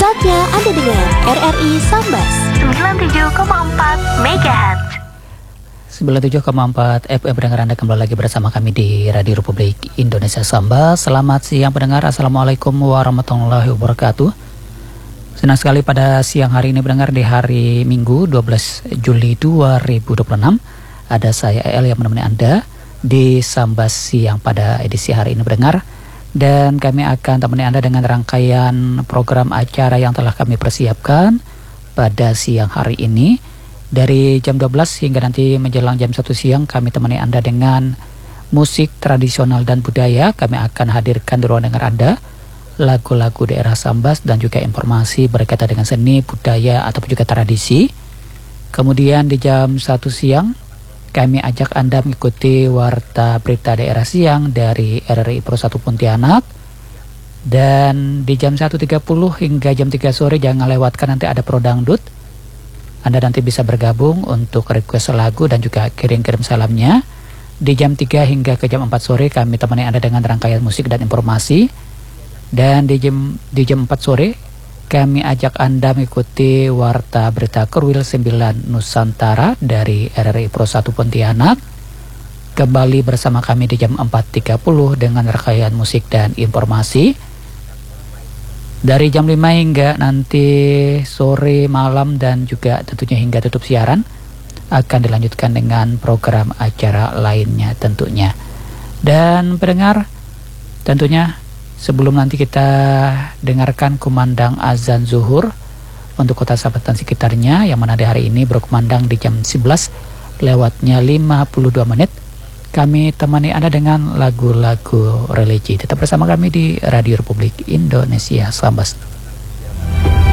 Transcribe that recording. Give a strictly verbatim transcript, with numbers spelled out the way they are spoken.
Saatnya Anda dengar R R I Sambas sembilan puluh tujuh koma empat megahertz. sembilan puluh tujuh koma empat F M pendengar, Anda kembali lagi bersama kami di Radio Republik Indonesia Sambas. Selamat siang pendengar, Assalamualaikum warahmatullahi wabarakatuh. Senang sekali pada siang hari ini pendengar, di hari Minggu dua belas Juli dua ribu dua puluh enam ada saya E L yang menemani Anda di Sambas siang pada edisi hari ini pendengar. Dan kami akan temani Anda dengan rangkaian program acara yang telah kami persiapkan pada siang hari ini. Dari jam dua belas hingga nanti menjelang jam satu siang kami temani Anda dengan musik tradisional dan budaya. Kami akan hadirkan di ruang dengar Anda lagu-lagu daerah Sambas dan juga informasi berkaitan dengan seni, budaya ataupun juga tradisi. Kemudian di jam satu siang kami ajak Anda mengikuti Warta Berita Daerah Siang dari R R I Pro satu Pontianak. Dan di jam satu tiga puluh hingga jam tiga sore jangan lewatkan, nanti ada Pro Dangdut. Anda nanti bisa bergabung untuk request lagu dan juga kirim-kirim salamnya. Di jam tiga hingga ke jam empat sore kami temani Anda dengan rangkaian musik dan informasi. Dan di jam, di jam empat sore kami ajak Anda mengikuti Warta Berita Kerwil sembilan Nusantara dari R R I Pro satu Pontianak. Kembali bersama kami di jam empat tiga puluh dengan rangkaian musik dan informasi. Dari jam lima hingga nanti sore, malam dan juga tentunya hingga tutup siaran akan dilanjutkan dengan program acara lainnya tentunya. Dan pendengar, tentunya sebelum nanti kita dengarkan kumandang azan zuhur untuk Kota Sambas dan sekitarnya, yang mana di hari ini berkumandang di jam sebelas lewatnya lima puluh dua menit, kami temani Anda dengan lagu-lagu religi. Tetap bersama kami di Radio Republik Indonesia Sambas.